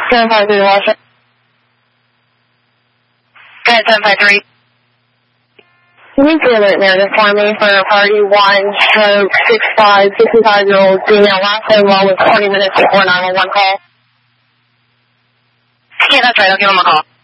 753 Washington. Go ahead, 753. Can you do it narrative for me for party 1/65, 65-year-old female, last name well was 20 minutes before 911 call? Yeah, that's right. I'll give him a call.